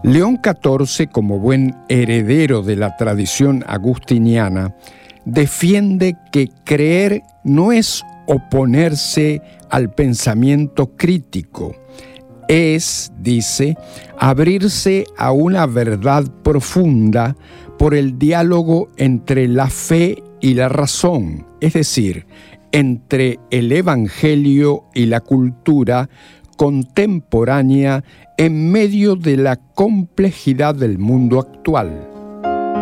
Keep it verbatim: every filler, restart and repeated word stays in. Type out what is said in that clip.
León catorce, como buen heredero de la tradición agustiniana, defiende que creer no es oponerse al pensamiento crítico, es, dice, abrirse a una verdad profunda por el diálogo entre la fe y la razón, es decir, entre el Evangelio y la cultura contemporánea en medio de la complejidad del mundo actual.